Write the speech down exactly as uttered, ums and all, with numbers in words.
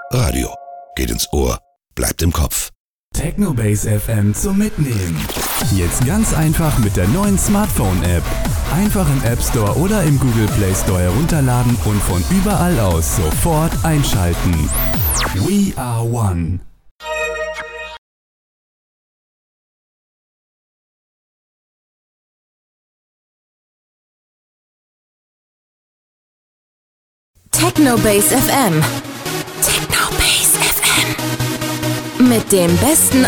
Radio. Geht ins Ohr, bleibt im Kopf. Technobase F M zum Mitnehmen. Jetzt ganz einfach mit der neuen Smartphone-App. Einfach im App Store oder im Google Play Store herunterladen und von überall aus sofort einschalten. We are one. Technobase F M. Technobase F M. Mit dem besten